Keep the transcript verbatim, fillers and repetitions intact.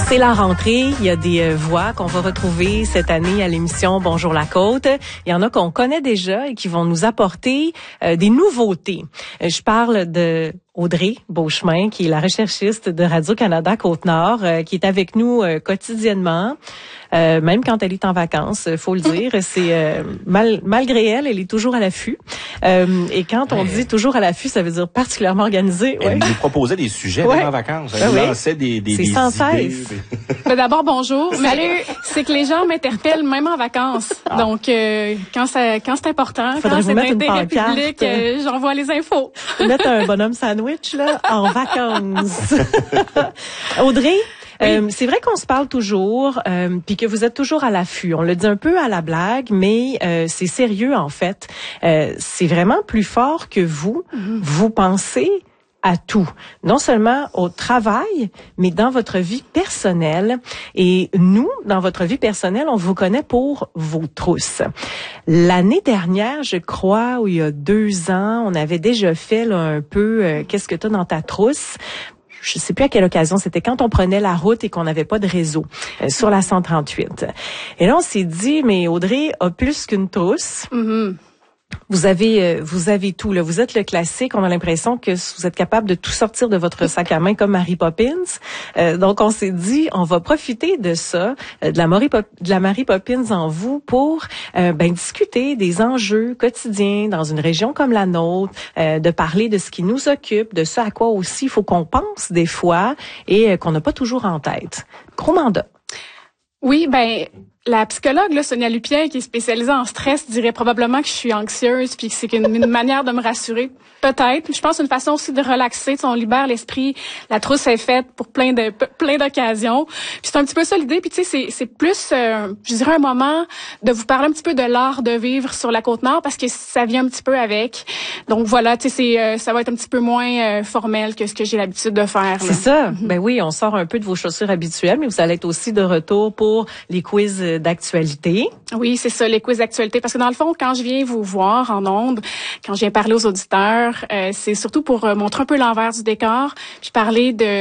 C'est la rentrée. Il y a des euh, voix qu'on va retrouver cette année à l'émission Bonjour la Côte. Il y en a qu'on connaît déjà et qui vont nous apporter euh, des nouveautés. Euh, je parle de Audrey Beauchemin, qui est la recherchiste de Radio-Canada Côte-Nord, euh, qui est avec nous euh, quotidiennement, euh, même quand elle est en vacances, faut le dire. C'est euh, mal, malgré elle, elle est toujours à l'affût. Euh, et quand on ouais. dit toujours à l'affût, ça veut dire particulièrement organisé. Elle ouais. nous proposait des sujets ouais. même en vacances. Elle ouais, nous lançait des, des, C'est des sans idées. cesse. Ben d'abord, bonjour. Salut. C'est que les gens m'interpellent même en vacances. Ah. Donc, euh, quand, ça, quand c'est important, Faudrait quand c'est d'intérêt public, euh, j'envoie les infos. Mettre un bonhomme sandwich là en vacances. Audrey, oui. euh, c'est vrai qu'on se parle toujours, euh, puis que vous êtes toujours à l'affût. On le dit un peu à la blague, mais euh, c'est sérieux en fait. Euh, c'est vraiment plus fort que vous. Mm-hmm. Vous pensez à tout, non seulement au travail, mais dans votre vie personnelle. Et nous, dans votre vie personnelle, on vous connaît pour vos trousses. L'année dernière, je crois, ou il y a deux ans, on avait déjà fait là, un peu euh, qu'est-ce que t'as dans ta trousse. Je sais plus à quelle occasion, c'était quand on prenait la route et qu'on n'avait pas de réseau euh, sur la cent trente-huit. Et là, on s'est dit, mais Audrey a plus qu'une trousse. Mm-hmm. Vous avez, euh, vous avez tout là. Vous êtes le classique. On a l'impression que vous êtes capable de tout sortir de votre sac à main comme Mary Poppins. Euh, donc on s'est dit, on va profiter de ça, euh, de la Mary Pop- de la Mary Poppins en vous pour euh, ben discuter des enjeux quotidiens dans une région comme la nôtre, euh, de parler de ce qui nous occupe, de ce à quoi aussi il faut qu'on pense des fois et euh, qu'on n'a pas toujours en tête. Gros mandat. Oui, ben. La psychologue, là, Sonia Lupien, qui est spécialisée en stress, dirait probablement que je suis anxieuse puis que c'est une, une manière de me rassurer. Peut-être. Je pense que c'est une façon aussi de relaxer. Tu sais, on libère l'esprit. La trousse est faite pour plein de plein d'occasions. Puis c'est un petit peu ça l'idée. Puis tu sais, c'est, c'est plus, euh, je dirais, un moment de vous parler un petit peu de l'art de vivre sur la Côte-Nord parce que ça vient un petit peu avec. Donc voilà, tu sais, c'est, euh, ça va être un petit peu moins euh, formel que ce que j'ai l'habitude de faire. Là. C'est ça. Mm-hmm. Ben oui, on sort un peu de vos chaussures habituelles, mais vous allez être aussi de retour pour les quiz d'actualité. Oui, c'est ça, les quiz d'actualité. Parce que dans le fond, quand je viens vous voir en ondes, quand je viens parler aux auditeurs, euh, c'est surtout pour euh, montrer un peu l'envers du décor, puis parler de